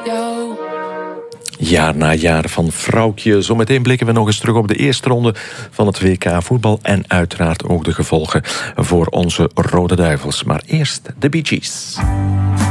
Jaar na jaar van vrouwtje. Zometeen blikken we nog eens terug op de eerste ronde van het WK voetbal. En uiteraard ook de gevolgen voor onze Rode Duivels. Maar eerst de Bee Gees.